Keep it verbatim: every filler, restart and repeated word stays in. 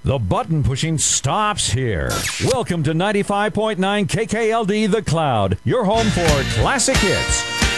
The button pushing stops here. Welcome to ninety-five point nine K K L D The Cloud, your home for classic hits,